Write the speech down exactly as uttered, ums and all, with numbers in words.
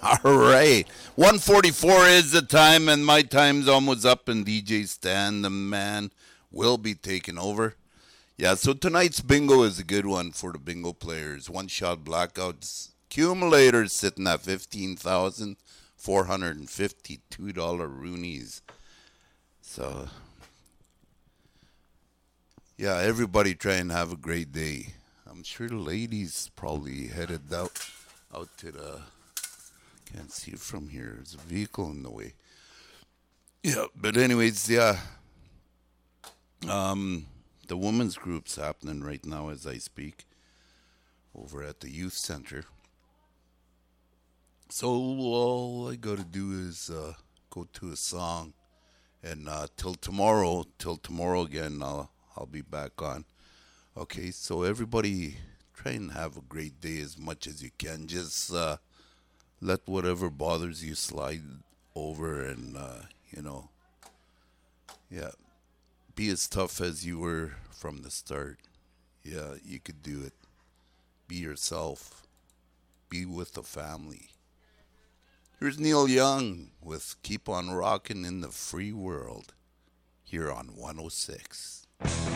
All right. one forty-four is the time, and my time's almost up, and D J Stan, the man, will be taking over. Yeah, so tonight's bingo is a good one for the bingo players. One shot blackouts. Accumulators sitting at fifteen thousand four hundred fifty-two dollars Roonies. So, yeah, everybody try and have a great day. I'm sure the ladies probably headed out, out to the. Can't see it from here. There's a vehicle in the way. Yeah, but anyways, yeah. Um, the women's group's happening right now as I speak over at the youth center. So all I got to do is uh, go to a song, and uh, till tomorrow, till tomorrow again, I'll I'll be back on. Okay, so everybody try and have a great day as much as you can. Just uh, let whatever bothers you slide over, and uh, you know, yeah, be as tough as you were from the start. Yeah, you could do it. Be yourself. Be with the family. Here's Neil Young with Keep on Rockin' in the Free World here on one oh six.